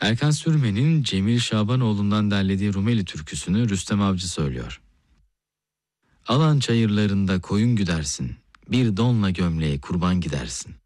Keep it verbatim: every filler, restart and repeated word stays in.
Erkan Sürmen'in Cemil Şabanoğlu'ndan derlediği Rumeli türküsünü Rüstem Avcı söylüyor. Alan çayırlarında koyun güdersin, bir donla gömleğe kurban gidersin.